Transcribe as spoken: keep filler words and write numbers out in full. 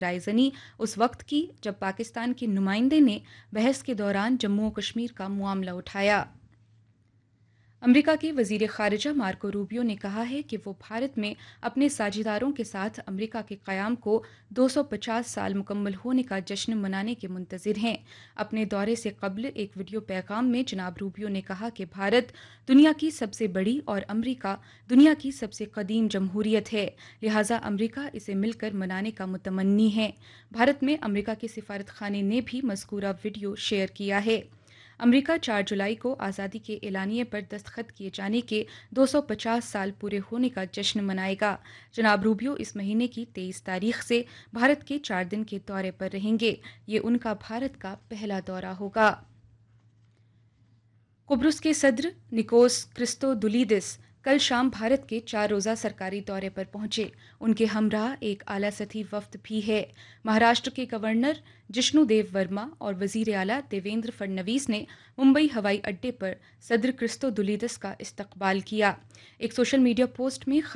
رائے زنی اس وقت کی جب پاکستان کے نمائندے نے بحث کے دوران جموں و کشمیر کا معاملہ اٹھایا۔ امریکہ کے وزیر خارجہ مارکو روبیو نے کہا ہے کہ وہ بھارت میں اپنے ساجھیداروں کے ساتھ امریکہ کے قیام کو دو سو پچاس سال مکمل ہونے کا جشن منانے کے منتظر ہیں۔ اپنے دورے سے قبل ایک ویڈیو پیغام میں جناب روبیو نے کہا کہ بھارت دنیا کی سب سے بڑی اور امریکہ دنیا کی سب سے قدیم جمہوریت ہے، لہٰذا امریکہ اسے مل کر منانے کا متمنی ہے۔ بھارت میں امریکہ کے سفارت خانے نے بھی مذکورہ ویڈیو شیئر کیا ہے۔ امریکہ چار جولائی کو آزادی کے اعلامیے پر دستخط کیے جانے کے دو سو پچاس سال پورے ہونے کا جشن منائے گا۔ جناب روبیو اس مہینے کی تیئیس تاریخ سے بھارت کے چار دن کے دورے پر رہیں گے۔ یہ ان کا بھارت کا پہلا دورہ ہوگا۔ قبرص کے صدر نکوس کرسٹودولیدس کل شام بھارت کے چار روزہ سرکاری دورے پر پہنچے۔ ان کے ہمراہ ایک اعلیٰ سطحی وفد بھی ہے۔ مہاراشٹر کے گورنر جشنو دیو ورما اور وزیر اعلیٰ دیویندر فڈنویس نے ممبئی ہوائی اڈے پر صدر کرسٹودولیدس کا استقبال کیا۔ ایک سوشل میڈیا پوسٹ میں